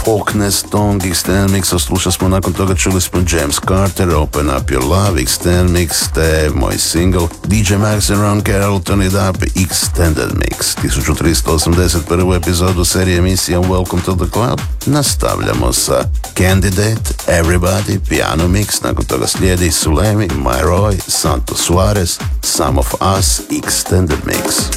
Folkness Tongue Extended Mix, slušali smo nakon toga, čuli smo James Carter, Open Up Your Love Extended Mix, te moj single DJ Max and Ron Carroll Turn It Up Extended Mix. 1381. epizodu serije emisija Welcome to the Club nastavljamo sa Candidate, Everybody, Piano Mix, nakon toga slijedi Sulemi, My Roy, Santo Suarez, Some of Us Extended Mix.